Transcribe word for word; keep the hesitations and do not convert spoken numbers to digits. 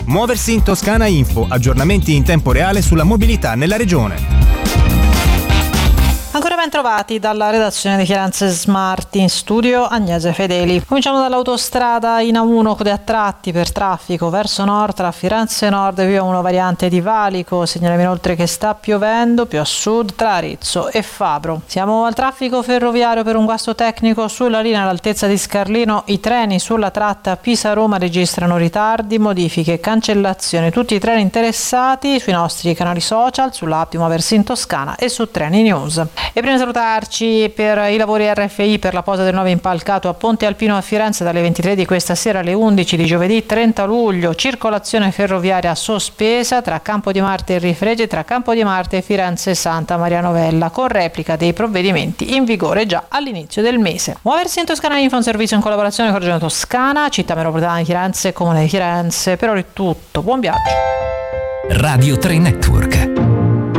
Muoversi in Toscana Info, aggiornamenti in tempo reale sulla mobilità nella regione. Ancora ben trovati dalla redazione di Firenze Smart, in studio Agnese Fedeli. Cominciamo dall'autostrada in A uno code a tratti per traffico verso nord tra Firenze Nord e via uno variante di Valico. Segnaliamo inoltre che sta piovendo più a sud tra Arezzo e Fabro. Siamo al traffico ferroviario per un guasto tecnico sulla linea all'altezza di Scarlino. I treni sulla tratta Pisa-Roma registrano ritardi, modifiche e cancellazioni. Tutti i treni interessati sui nostri canali social, sulla app di Muoversi in Toscana e su Treni News. E prima di salutarci, per i lavori R F I per la posa del nuovo impalcato a Ponte Alpino a Firenze dalle ventitré di questa sera alle undici di giovedì trenta luglio, circolazione ferroviaria sospesa tra Campo di Marte e Rifrege, tra Campo di Marte e Firenze Santa Maria Novella, con replica dei provvedimenti in vigore già all'inizio del mese. Muoversi in Toscana Info, un servizio in collaborazione con Regione Toscana, Città Metropolitana di Firenze e Comune di Firenze. Per ora è tutto, buon viaggio. Radio tre Network.